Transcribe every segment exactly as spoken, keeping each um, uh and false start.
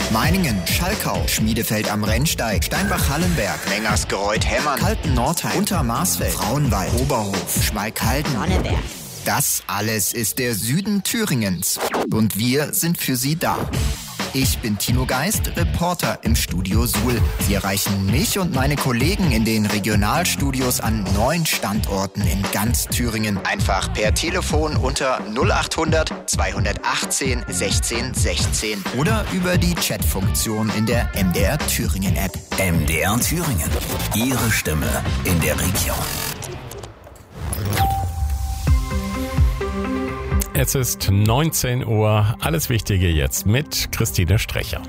Meiningen, Schalkau, Schmiedefeld am Rennsteig, Steinbach-Hallenberg, Mengersgereuth-Hemmern, Kalten-Nordheim, Untermarsfeld, Frauenwald, Oberhof, Schmalkalden, Sonneberg. Das alles ist der Süden Thüringens. Und wir sind für Sie da. Ich bin Tino Geist, Reporter im Studio Suhl. Sie erreichen mich und meine Kollegen in den Regionalstudios an neun Standorten in ganz Thüringen. Einfach per Telefon unter null achthundert zweihundertachtzehn sechzehn sechzehn oder über die Chatfunktion in der M D R Thüringen App. M D R Thüringen. Ihre Stimme in der Region. Es ist neunzehn Uhr. Alles Wichtige jetzt mit Christine Strecher.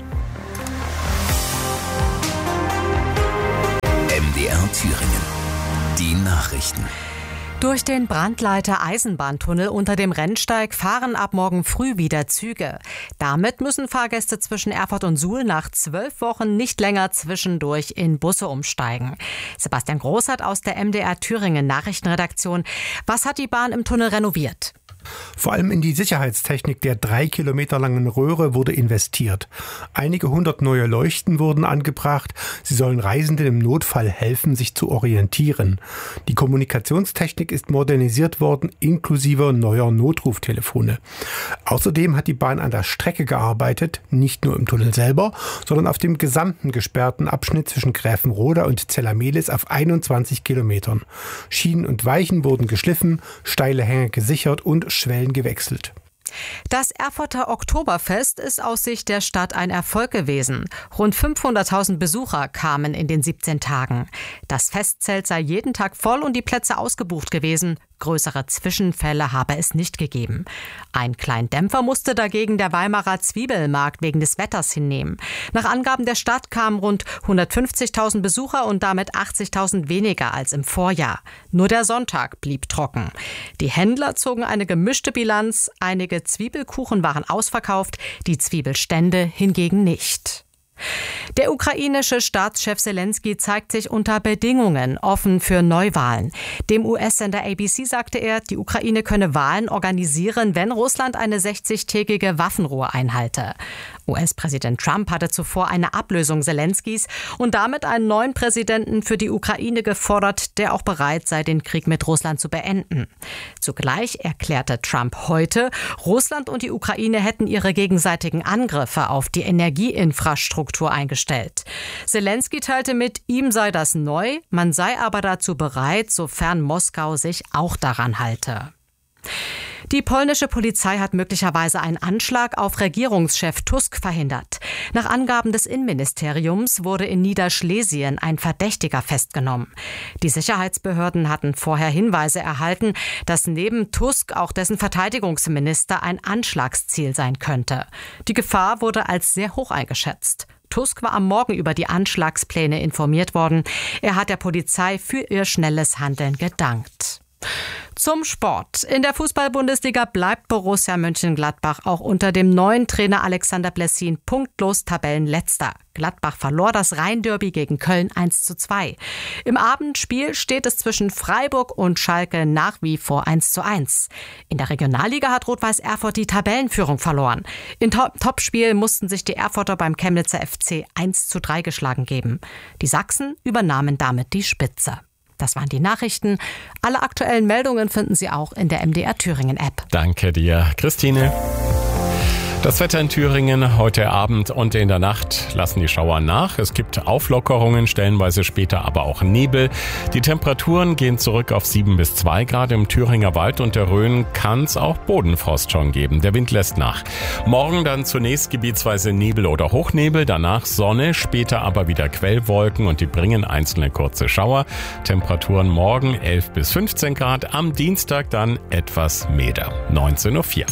M D R Thüringen. Die Nachrichten. Durch den Brandleiter Eisenbahntunnel unter dem Rennsteig fahren ab morgen früh wieder Züge. Damit müssen Fahrgäste zwischen Erfurt und Suhl nach zwölf Wochen nicht länger zwischendurch in Busse umsteigen. Sebastian Großart aus der M D R Thüringen Nachrichtenredaktion. Was hat die Bahn im Tunnel renoviert? Vor allem in die Sicherheitstechnik der drei Kilometer langen Röhre wurde investiert. Einige hundert neue Leuchten wurden angebracht. Sie sollen Reisenden im Notfall helfen, sich zu orientieren. Die Kommunikationstechnik ist modernisiert worden, inklusive neuer Notruftelefone. Außerdem hat die Bahn an der Strecke gearbeitet, nicht nur im Tunnel selber, sondern auf dem gesamten gesperrten Abschnitt zwischen Gräfenroda und Zellamelis auf einundzwanzig Kilometern. Schienen und Weichen wurden geschliffen, steile Hänge gesichert und Schwellen gewechselt. Das Erfurter Oktoberfest ist aus Sicht der Stadt ein Erfolg gewesen. Rund fünfhunderttausend Besucher kamen in den siebzehn Tagen. Das Festzelt sei jeden Tag voll und die Plätze ausgebucht gewesen. Größere Zwischenfälle habe es nicht gegeben. Ein kleinen Dämpfer musste dagegen der Weimarer Zwiebelmarkt wegen des Wetters hinnehmen. Nach Angaben der Stadt kamen rund hundertfünfzigtausend Besucher und damit achtzigtausend weniger als im Vorjahr. Nur der Sonntag blieb trocken. Die Händler zogen eine gemischte Bilanz. Einige Zwiebelkuchen waren ausverkauft, die Zwiebelstände hingegen nicht. Der ukrainische Staatschef Selenskyj zeigt sich unter Bedingungen offen für Neuwahlen. Dem U S-Sender A B C sagte er, die Ukraine könne Wahlen organisieren, wenn Russland eine sechzigtägige Waffenruhe einhalte. U S-Präsident Trump hatte zuvor eine Ablösung Selenskys und damit einen neuen Präsidenten für die Ukraine gefordert, der auch bereit sei, den Krieg mit Russland zu beenden. Zugleich erklärte Trump heute, Russland und die Ukraine hätten ihre gegenseitigen Angriffe auf die Energieinfrastruktur eingestellt. Selenskyj teilte mit, ihm sei das neu, man sei aber dazu bereit, sofern Moskau sich auch daran halte. Die polnische Polizei hat möglicherweise einen Anschlag auf Regierungschef Tusk verhindert. Nach Angaben des Innenministeriums wurde in Niederschlesien ein Verdächtiger festgenommen. Die Sicherheitsbehörden hatten vorher Hinweise erhalten, dass neben Tusk auch dessen Verteidigungsminister ein Anschlagsziel sein könnte. Die Gefahr wurde als sehr hoch eingeschätzt. Tusk war am Morgen über die Anschlagspläne informiert worden. Er hat der Polizei für ihr schnelles Handeln gedankt. Zum Sport. In der Fußball-Bundesliga bleibt Borussia Mönchengladbach auch unter dem neuen Trainer Alexander Blessin punktlos Tabellenletzter. Gladbach verlor das Rhein-Derby gegen Köln eins zu zwei. Im Abendspiel steht es zwischen Freiburg und Schalke nach wie vor eins zu eins. In der Regionalliga hat Rot-Weiß Erfurt die Tabellenführung verloren. Im Topspiel mussten sich die Erfurter beim Chemnitzer F C eins zu drei geschlagen geben. Die Sachsen übernahmen damit die Spitze. Das waren die Nachrichten. Alle aktuellen Meldungen finden Sie auch in der M D R Thüringen App. Danke dir, Christine. Das Wetter in Thüringen heute Abend und in der Nacht lassen die Schauer nach. Es gibt Auflockerungen, stellenweise später aber auch Nebel. Die Temperaturen gehen zurück auf sieben bis zwei Grad. Im Thüringer Wald und der Rhön kann es auch Bodenfrost schon geben. Der Wind lässt nach. Morgen dann zunächst gebietsweise Nebel oder Hochnebel, danach Sonne, später aber wieder Quellwolken und die bringen einzelne kurze Schauer. Temperaturen morgen elf bis fünfzehn Grad, am Dienstag dann etwas milder. neunzehn Uhr vier.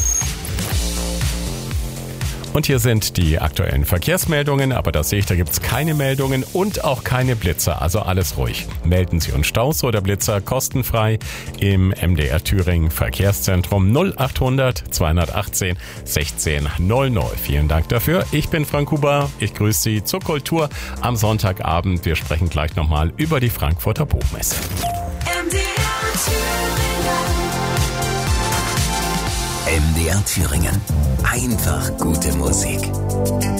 Und hier sind die aktuellen Verkehrsmeldungen, aber das sehe ich, da gibt es keine Meldungen und auch keine Blitzer, also alles ruhig. Melden Sie uns Staus oder Blitzer kostenfrei im M D R Thüringen Verkehrszentrum null achthundert zweihundertachtzehn sechzehn null null. Vielen Dank dafür. Ich bin Frank Huber, ich grüße Sie zur Kultur am Sonntagabend. Wir sprechen gleich nochmal über die Frankfurter Buchmesse. M D R Thüringen. M D R Thüringen. Einfach gute Musik.